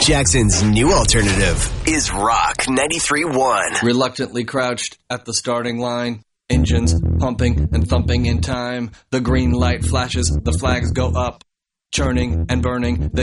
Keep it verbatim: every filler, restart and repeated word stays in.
Jackson's new alternative is Rock ninety-three point one. Reluctantly crouched at the starting line, engines pumping and thumping in time. The green light flashes, the flags go up, churning and burning. They